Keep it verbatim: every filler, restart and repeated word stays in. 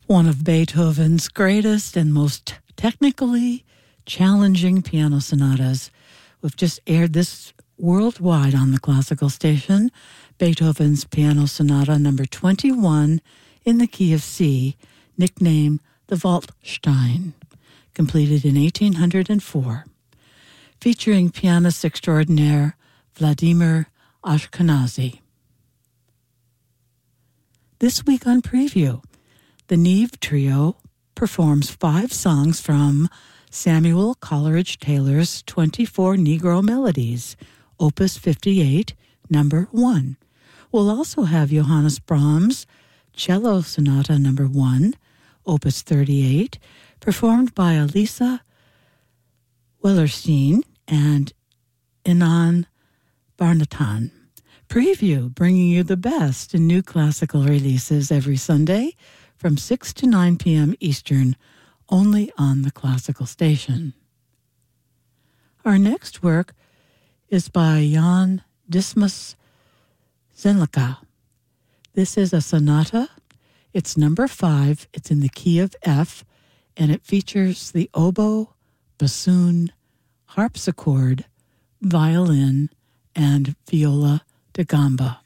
One of Beethoven's greatest and most technically challenging piano sonatas. We've just aired this worldwide on the classical station, Beethoven's Piano Sonata number twenty-one in the key of C, nicknamed the Waldstein, completed in eighteen oh four, featuring pianist extraordinaire Vladimir Ashkenazy. This week on Preview, the Neve Trio performs five songs from Samuel Coleridge Taylor's twenty-four Negro Melodies, Opus fifty-eight, number one. We'll also have Johannes Brahms' Cello Sonata number one, Opus thirty-eight, performed by Elisa Wellerstein and Inan Barnatan. Preview, bringing you the best in new classical releases every Sunday from six to nine p.m. Eastern, only on the classical station. Our next work is by Jan Dismas Zenlika. This is a sonata. It's number five. It's in the key of F, and it features the oboe, bassoon, harpsichord, violin, and viola da gamba.